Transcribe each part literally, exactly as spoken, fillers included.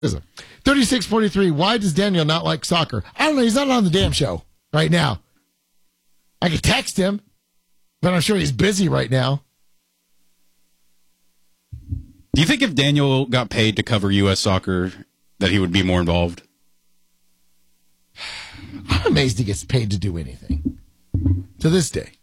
thirty-six forty-three, why does Daniel not like soccer? I don't know. He's not on the damn show right now. I could text him, but I'm sure he's busy right now. Do you think if Daniel got paid to cover U S soccer, that he would be more involved? I'm amazed he gets paid to do anything to this day.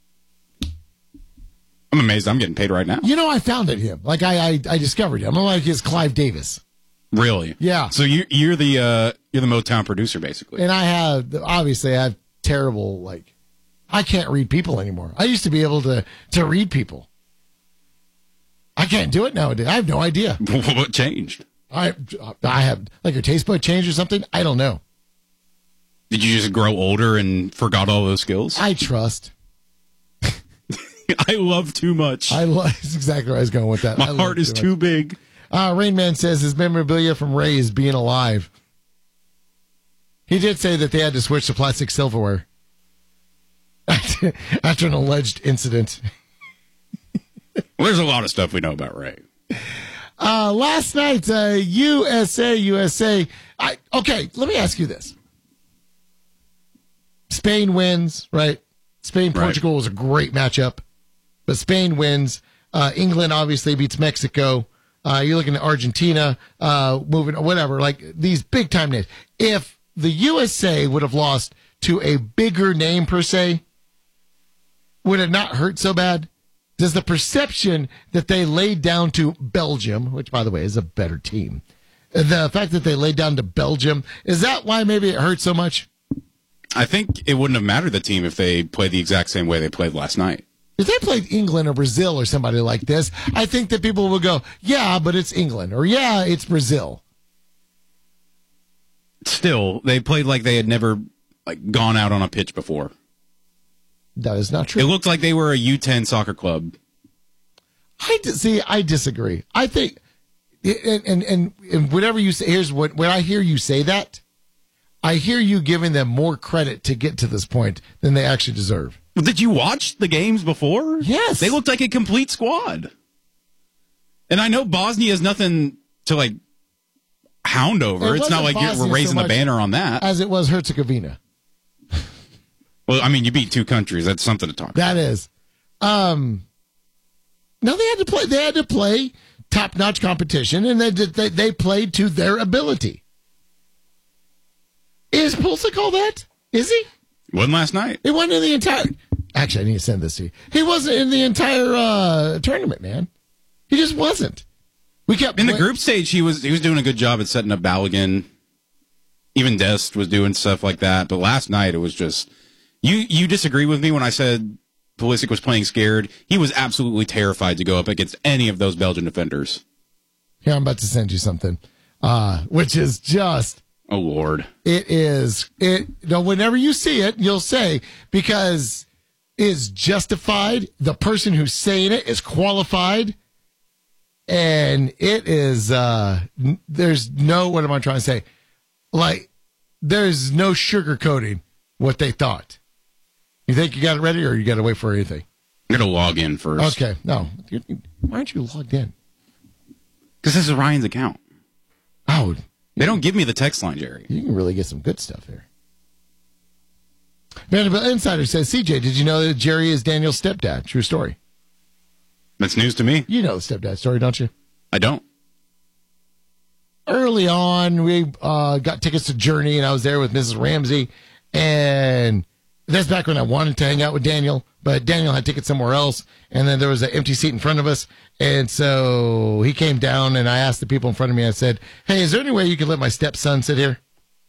I'm amazed I'm getting paid right now. You know, I founded him. Like, I I, I discovered him. I'm like his Clive Davis. Really? Yeah. So you, you're the uh, you're the Motown producer, basically. And I have, obviously, I have terrible, like, I can't read people anymore. I used to be able to, to read people. I can't do it nowadays. I have no idea. What changed? I I have, like, your taste bud changed or something? I don't know. Did you just grow older and forgot all those skills? I trust. I love too much. I love, that's exactly where I was going with that. My I heart is too, too big. Uh, Rain Man says his memorabilia from Ray is being alive. He did say that they had to switch to plastic silverware after an alleged incident. Well, there's a lot of stuff we know about Ray. Uh, last night, uh, U S A, U S A. I, okay, let me ask you this. Spain wins, right? Spain-Portugal right. was a great matchup, but Spain wins. Uh, England obviously beats Mexico. Uh, you're looking at Argentina, uh, moving, whatever, like these big-time names. If the U S A would have lost to a bigger name, per se, would it not hurt so bad? Does the perception that they laid down to Belgium, which, by the way, is a better team, the fact that they laid down to Belgium, is that why maybe it hurt so much? I think it wouldn't have mattered the team if they played the exact same way they played last night. If they played England or Brazil or somebody like this, I think that people would go, yeah, but it's England, or yeah, it's Brazil. Still, they played like they had never like gone out on a pitch before. That is not true. It looked like they were a U ten soccer club. I see. I disagree. I think, and and and, and whatever you say, here's what when I hear you say that, I hear you giving them more credit to get to this point than they actually deserve. Did you watch the games before? Yes. They looked like a complete squad. And I know Bosnia is nothing to like hound over. It it's not like Bosnia you're raising so the banner on that. As it was Herzegovina. Well, I mean, you beat two countries. That's something to talk that about. That is. Um, no, they had to play. They had to play top-notch competition, and they did. They, they played to their ability. Is Pulisic all that? Is he? Wasn't last night. He wasn't in the entire. Actually, I need to send this to you. He wasn't in the entire uh, tournament, man. He just wasn't. We kept in play- the group stage. He was he was doing a good job at setting up Balogun. Even Dest was doing stuff like that. But last night it was just. You you disagree with me when I said Pulisic was playing scared? He was absolutely terrified to go up against any of those Belgian defenders. Here, I'm about to send you something, uh, which is just... Oh, Lord. It is... It. You know, whenever you see it, you'll say, because it is justified, the person who's saying it is qualified, and it is... Uh, there's no... What am I trying to say? Like, there's no sugarcoating what they thought. You think you got it ready, or you got to wait for anything? I'm going to log in first. Okay. No. Why aren't you logged in? Because this is Ryan's account. Oh. They don't give me the text line, Jerry. You can really get some good stuff here. Vanderbilt Insider says, C J, did you know that Jerry is Daniel's stepdad? True story. That's news to me. You know the stepdad story, don't you? I don't. Early on, we uh, got tickets to Journey, and I was there with Missus Ramsey, and... That's back when I wanted to hang out with Daniel, but Daniel had tickets somewhere else, and then there was an empty seat in front of us, and so he came down, and I asked the people in front of me, I said, hey, is there any way you can let my stepson sit here?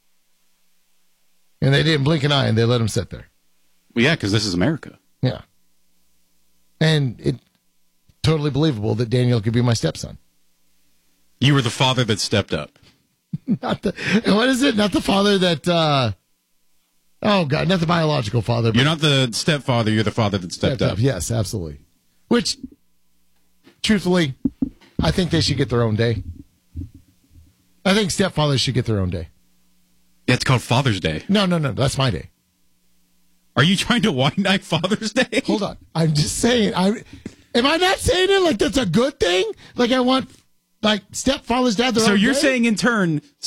And they didn't blink an eye, and they let him sit there. Well, yeah, because this is America. Yeah. And it totally believable that Daniel could be my stepson. You were the father that stepped up. Not the, what is it? Not the father that... Uh, Oh, God, not the biological father. But you're not the stepfather, you're the father that stepped, stepped up. up. Yes, absolutely. Which, truthfully, I think they should get their own day. I think stepfathers should get their own day. Yeah, it's called Father's Day. No, no, no, that's my day. Are you trying to wind night Father's Day? Hold on. I'm just saying, I am I not saying it like that's a good thing? Like I want like stepfather's dad. So you're gay? saying in turn,